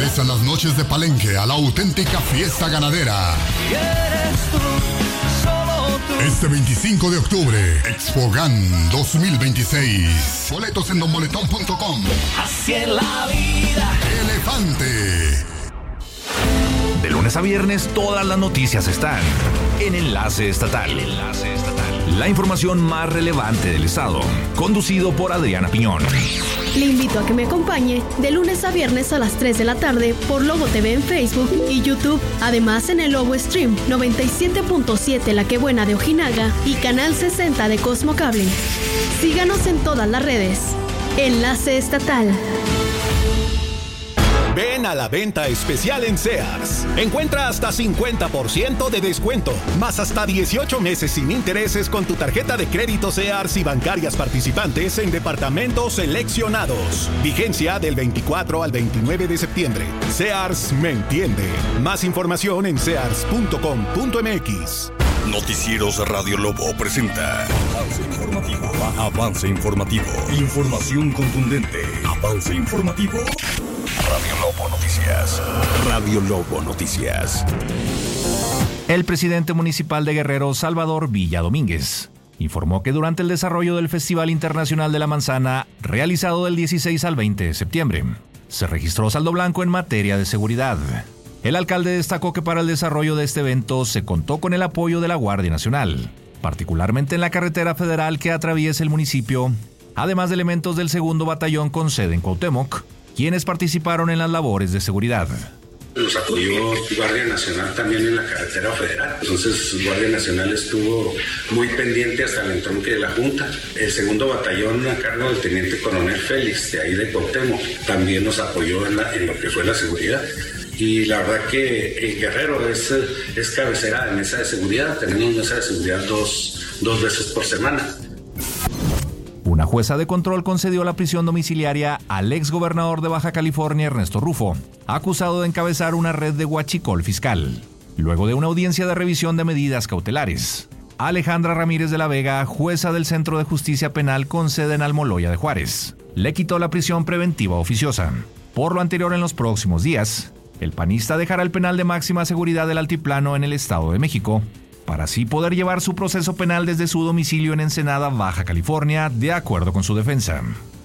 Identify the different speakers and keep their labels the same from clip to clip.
Speaker 1: Regresa las noches de Palenque a la auténtica fiesta ganadera. Este 25 de octubre, ExpoGan 2026. Boletos en donboletón.com.
Speaker 2: Así es la vida.
Speaker 1: Elefante.
Speaker 3: De lunes a viernes, todas las noticias están en Enlace Estatal. La información más relevante del estado, conducido por Adriana Piñón.
Speaker 4: Le invito a que me acompañe de lunes a viernes a las 3 de la tarde por Lobo TV en Facebook y YouTube. Además en el Lobo Stream 97.7 La Que Buena de Ojinaga y Canal 60 de Cosmo Cable. Síganos en todas las redes. Enlace Estatal.
Speaker 5: Ven a la venta especial en Sears. Encuentra hasta 50% de descuento, más hasta 18 meses sin intereses con tu tarjeta de crédito Sears y bancarias participantes en departamentos seleccionados. Vigencia del 24 al 29 de septiembre. Sears me entiende. Más información en sears.com.mx.
Speaker 6: Noticieros Radio Lobo presenta Avance Informativo. Avance Informativo. Información contundente. Avance Informativo. Radio Lobo Noticias. Radio Lobo Noticias.
Speaker 3: El presidente municipal de Guerrero, Salvador Villa Domínguez, informó que durante el desarrollo del Festival Internacional de la Manzana, realizado del 16 al 20 de septiembre, se registró saldo blanco en materia de seguridad. El alcalde destacó que para el desarrollo de este evento se contó con el apoyo de la Guardia Nacional, particularmente en la carretera federal que atraviesa el municipio, además de elementos del 2º Batallón con sede en Cuauhtémoc, quienes participaron en las labores de seguridad.
Speaker 7: Nos apoyó Guardia Nacional también en la carretera federal. Entonces Guardia Nacional estuvo muy pendiente hasta el entronque de la Junta. El 2º Batallón a cargo del Teniente Coronel Félix, de ahí de Cuauhtémoc, también nos apoyó en lo que fue la seguridad. Y la verdad que el Guerrero es cabecera de mesa de seguridad. Tenemos mesa de seguridad dos veces por semana.
Speaker 3: Una jueza de control concedió la prisión domiciliaria al exgobernador de Baja California, Ernesto Rufo, acusado de encabezar una red de huachicol fiscal, luego de una audiencia de revisión de medidas cautelares. Alejandra Ramírez de la Vega, jueza del Centro de Justicia Penal con sede en Almoloya de Juárez, le quitó la prisión preventiva oficiosa. Por lo anterior, en los próximos días, el panista dejará el penal de máxima seguridad del Altiplano en el Estado de México, para así poder llevar su proceso penal desde su domicilio en Ensenada, Baja California, de acuerdo con su defensa.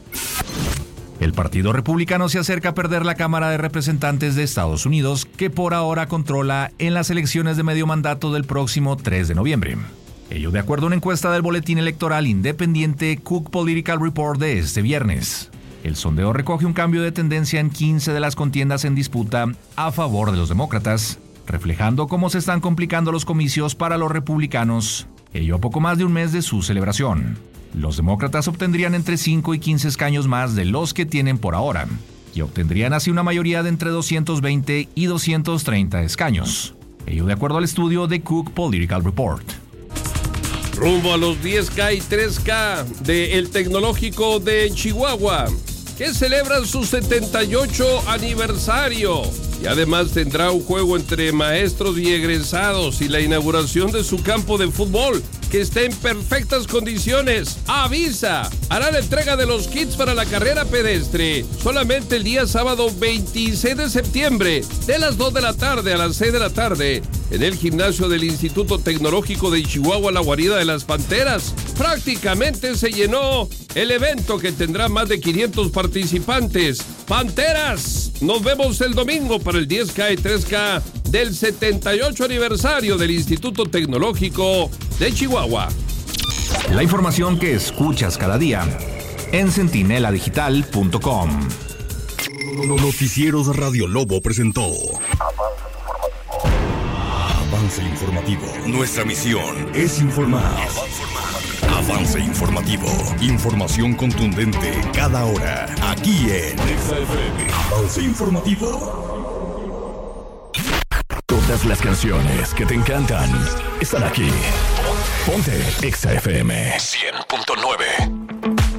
Speaker 3: El Partido Republicano se acerca a perder la Cámara de Representantes de Estados Unidos, que por ahora controla en las elecciones de medio mandato del próximo 3 de noviembre. Ello de acuerdo a una encuesta del Boletín Electoral Independiente Cook Political Report de este viernes. El sondeo recoge un cambio de tendencia en 15 de las contiendas en disputa a favor de los demócratas, reflejando cómo se están complicando los comicios para los republicanos, ello a poco más de un mes de su celebración. Los demócratas obtendrían entre 5 y 15 escaños más de los que tienen por ahora, y obtendrían así una mayoría de entre 220 y 230 escaños, ello de acuerdo al estudio de Cook Political Report.
Speaker 8: Rumbo a los 10K y 3K del Tecnológico de Chihuahua, que celebran su 78 aniversario. Y además tendrá un juego entre maestros y egresados y la inauguración de su campo de fútbol, que está en perfectas condiciones. ¡Avisa! Hará la entrega de los kits para la carrera pedestre solamente el día sábado 26 de septiembre, de las 2 de la tarde a las 6 de la tarde, en el gimnasio del Instituto Tecnológico de Chihuahua, La Guarida de las Panteras. Prácticamente se llenó el evento, que tendrá más de 500 participantes. ¡Panteras! Nos vemos el domingo para el 10K y 3K del 78 aniversario del Instituto Tecnológico de Chihuahua.
Speaker 3: La información que escuchas cada día en centineladigital.com.
Speaker 6: Noticieros Radio Lobo presentó Avance Informativo. Nuestra misión es informar. Avance Informativo. Información contundente cada hora. Aquí en Avance Informativo. Todas las canciones que te encantan están aquí. Ponte Exa FM 100.9.